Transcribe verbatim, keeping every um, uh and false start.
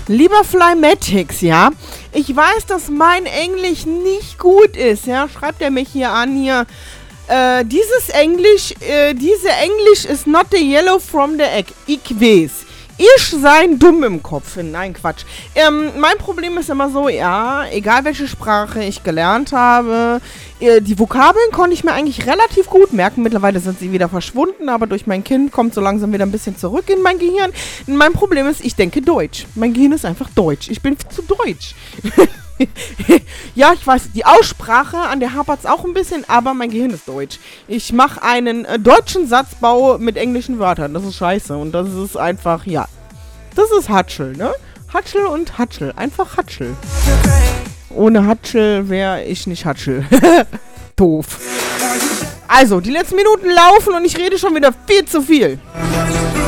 Lieber Flymatics, ja, ich weiß, dass mein Englisch nicht gut ist, ja, schreibt er mich hier an, hier, äh, dieses Englisch, äh, diese Englisch is not the yellow from the egg, ich weiß. Ich sein dumm im Kopf. Nein, Quatsch. Ähm, mein Problem ist immer so, ja, egal welche Sprache ich gelernt habe, äh, die Vokabeln konnte ich mir eigentlich relativ gut merken. Mittlerweile sind sie wieder verschwunden, aber durch mein Kind kommt so langsam wieder ein bisschen zurück in mein Gehirn. Mein Problem ist, ich denke Deutsch. Mein Gehirn ist einfach Deutsch. Ich bin zu deutsch. Ja, ich weiß, die Aussprache, an der hapert es auch ein bisschen, aber mein Gehirn ist deutsch. Ich mache einen äh, deutschen Satzbau mit englischen Wörtern. Das ist scheiße und das ist einfach, ja, das ist Hatschel, ne? Hatschel und Hatschel, einfach Hatschel. Ohne Hatschel wäre ich nicht Hatschel. Doof. Also, die letzten Minuten laufen und ich rede schon wieder viel zu viel.